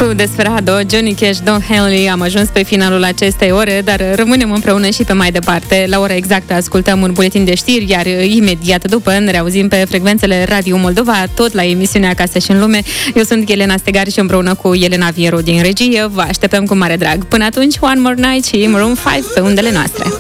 Cu Desperado, Johnny Cash, Don Henley, am ajuns pe finalul acestei ore, dar rămânem împreună și pe mai departe. La ora exactă ascultăm un buletin de știri, iar imediat după ne reauzim pe frecvențele Radio Moldova, tot la emisiunea Acasă și în Lume. Eu sunt Elena Stegar și împreună cu Elena Vieru din regie vă așteptăm cu mare drag. Până atunci, One More Night și Maroon 5 pe undele noastre.